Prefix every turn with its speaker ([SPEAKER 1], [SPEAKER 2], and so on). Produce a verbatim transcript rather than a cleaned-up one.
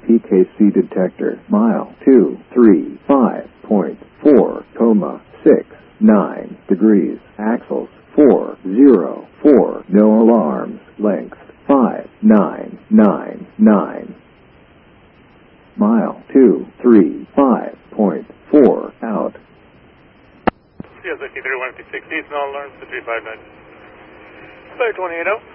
[SPEAKER 1] P K C detector. Mile two three five point four, comma six nine degrees. Axles four zero four. No alarms. Length five nine nine nine. Mile two three five point four out.
[SPEAKER 2] C S fifty-three one fifty-six, no alarms to three five nine. Flight twenty-eight out.